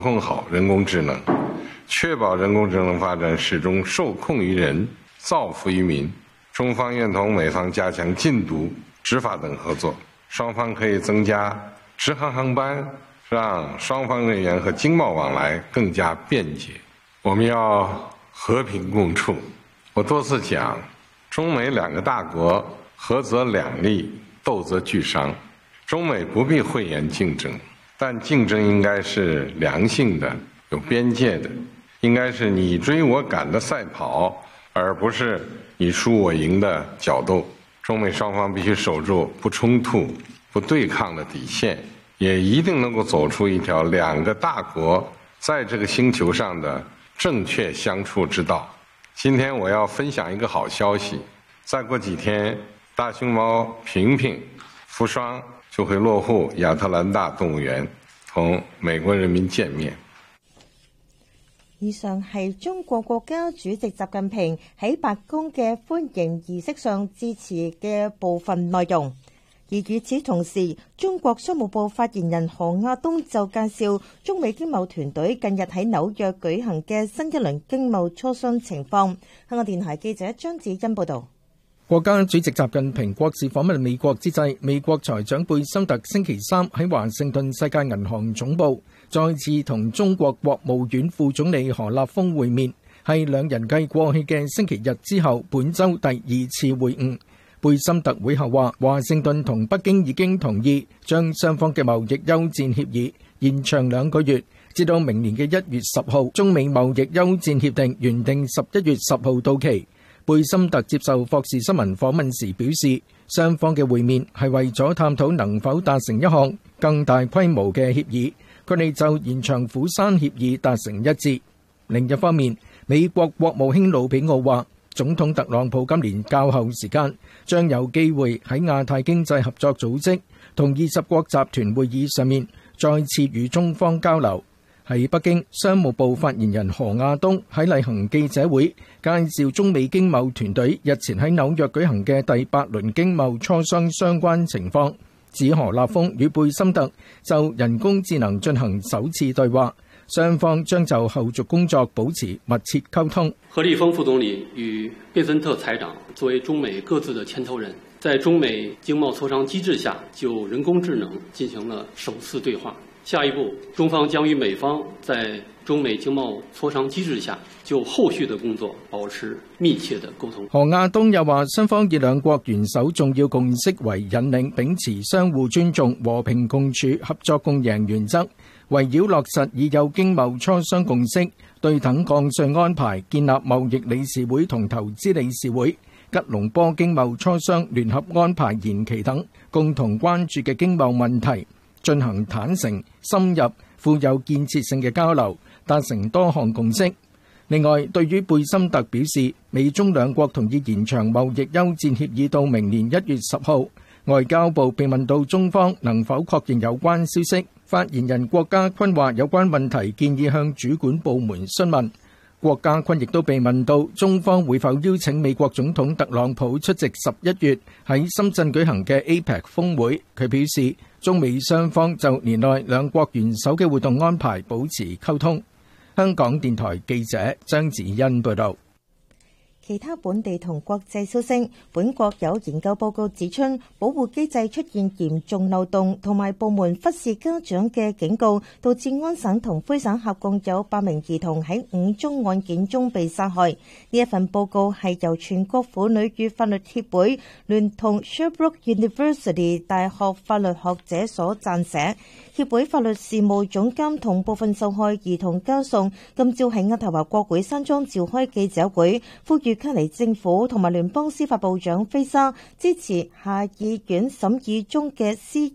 控好人工智能，确保人工智能发展始终受控于人，造福于民。中方愿同美方加强禁毒、执法等合作，双方可以增加直航航班，让双方人员和经贸往来更加便捷。我们要和平共处。我多次讲，中美两个大国合则两利，斗则俱伤。中美不必讳言竞争，但竞争应该是良性的、有边界的，应该是你追我赶的赛跑，而不是你输我赢的角斗。中美双方必须守住不冲突、不对抗的底线，也一定能够走出一条两个大国在这个星球上的正确相处之道。今天我要分享一个好消息，再过几天，大熊猫平平、福双就会落户亚特兰大動物園，同美國人民見面。 以上係中國國家主席習近平喺白宮嘅歡迎儀式上致辭嘅部分內容。而與此同時，中國商務部發言人何亞東就介紹中美經貿團隊近日喺紐約舉行嘅新一輪經貿磋商情況。香港電台記者張子欣報導。 國家主席習近平國事訪問美國之際，美國財長貝森特星期三喺華盛頓世界銀行總部再次同中國國務院副總理何立峰會面，係兩人繼過去嘅星期日之後，本週第二次會晤。貝森特會後話，華盛頓同北京已經同意將雙方嘅貿易休戰協議延長2個月，至到明年嘅1月10號。中美貿易休戰協定原定11月10號到期。貝森特接受霍士新聞訪問時表示，雙方嘅會面係為咗探討能否達成一項更大規模嘅協議，佢哋就延長釜山協議達成一致。另一方面，美國國務卿魯比奧話，總統特朗普今年較後時間將有機會喺亞太經濟合作組織同20國集團會議上面再次與中方交流。喺北京，商務部發言人何亞東喺例行記者會介紹中美經貿團隊日前喺紐約舉行嘅第8輪經貿磋商相關情況，指何立峰與貝森特就人工智能進行首次對話，雙方將就後續工作保持密切溝通。 何立峰副總理與貝森特財長作為中美各自的牽頭人，在中美經貿磋商機制下就人工智能進行了首次對話。下一步，中方將與美方在中美經貿磋商機制下就後續的工作保持密切的溝通。 何亞東又話，雙方以兩國元首重要共識為引領，秉持相互尊重、和平共處、合作共贏原則，圍繞落實已有經貿磋商共識、對等降稅安排，建立貿易理事會同投資理事會、吉隆坡經貿磋商聯合安排延期等共同關注嘅經貿問題，進行坦誠、深入、富有建設性嘅交流，達成多項共識。另外，對於貝森特表示，美中兩國同意延長貿易休戰協議到明年1月10號，外交部被問到中方能否確認有關消息，發言人郭家坤話有關問題建議向主管部門詢問。郭家坤亦都被問到中方會否邀請美國總統特朗普出席11月喺深圳舉行嘅 APEC 峰會，佢表示中美雙方就年內兩國元首嘅活動安排保持溝通。香港電台記者張子欣報道。 其他本地同國際消息，本國有研究報告指出，保護機制出現嚴重漏洞，同埋部門忽視家長嘅警告，導致安省同魁省合共有8名兒童喺5宗案件中被殺害。呢一份報告係由全國婦女與法律協會聯同 Sherbrooke University 大學法律學者所撰寫。協會法律事務總監同部分受害兒童家屬今朝喺渥太華國會山莊召開記者會，呼籲卡尼政府同埋聯邦司法部長菲沙支持下議院審議中嘅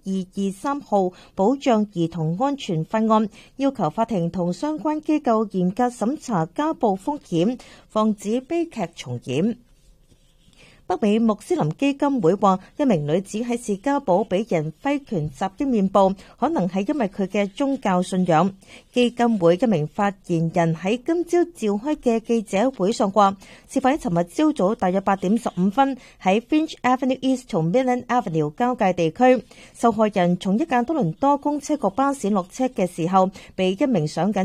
C223 號保障兒童安全法案，要求法庭同相關機構嚴格審查家暴風險，防止悲劇重演。 北美穆斯林基金會話，一名女子喺士嘉堡俾人揮拳襲擊面部，可能係因為佢嘅宗教信仰。基金會一名發言人喺今朝召開嘅記者會上話，事發喺尋日朝早大約8點15分喺 Finch Avenue East 同 Midland Avenue 交界地區，受害人從一架多倫多公車局巴士落車嘅時候，被一名上緊